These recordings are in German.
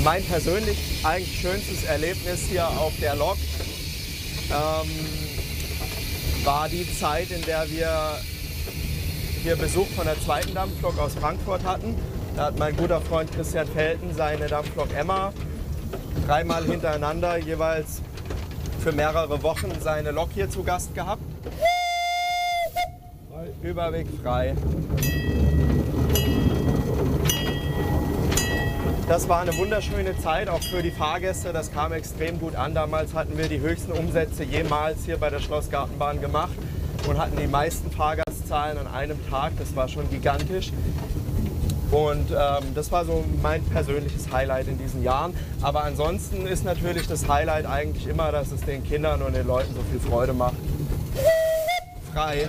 Mein persönlich eigentlich schönstes Erlebnis hier auf der Lok war die Zeit, in der wir hier Besuch von der zweiten Dampflok aus Frankfurt hatten. Da hat mein guter Freund Christian Felten seine Dampflok Emma dreimal hintereinander jeweils für mehrere Wochen seine Lok hier zu Gast gehabt. Überweg frei. Das war eine wunderschöne Zeit, auch für die Fahrgäste. Das kam extrem gut an. Damals hatten wir die höchsten Umsätze jemals hier bei der Schlossgartenbahn gemacht und hatten die meisten Fahrgastzahlen an einem Tag. Das war schon gigantisch. Und das war so mein persönliches Highlight in diesen Jahren. Aber ansonsten ist natürlich das Highlight eigentlich immer, dass es den Kindern und den Leuten so viel Freude macht. Frei.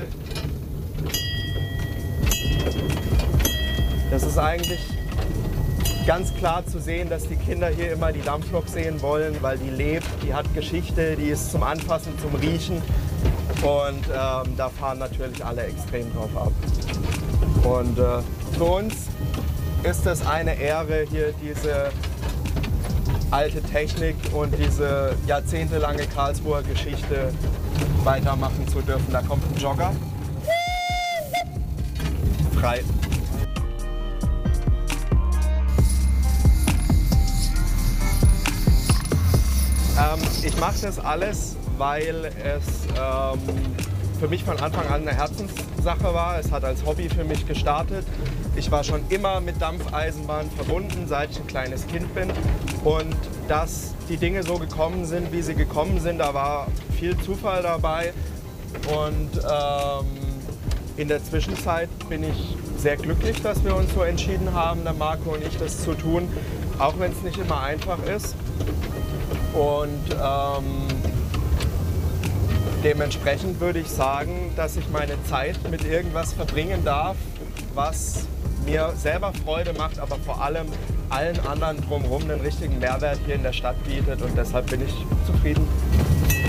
Das ist eigentlich ganz klar zu sehen, dass die Kinder hier immer die Dampflok sehen wollen, weil die lebt, die hat Geschichte, die ist zum Anfassen, zum Riechen. Und da fahren natürlich alle extrem drauf ab. Und für uns ist es eine Ehre, hier diese alte Technik und diese jahrzehntelange Karlsruher Geschichte weitermachen zu dürfen. Da kommt ein Jogger. Frei. Ich mache das alles, weil es für mich von Anfang an eine Herzenssache war. Es hat als Hobby für mich gestartet. Ich war schon immer mit Dampfeisenbahn verbunden, seit ich ein kleines Kind bin. Und dass die Dinge so gekommen sind, wie sie gekommen sind, da war viel Zufall dabei. Und in der Zwischenzeit bin ich sehr glücklich, dass wir uns so entschieden haben, der Marco und ich, das zu tun, auch wenn es nicht immer einfach ist. Und dementsprechend würde ich sagen, dass ich meine Zeit mit irgendwas verbringen darf, was mir selber Freude macht, aber vor allem allen anderen drumherum einen richtigen Mehrwert hier in der Stadt bietet. Und deshalb bin ich zufrieden.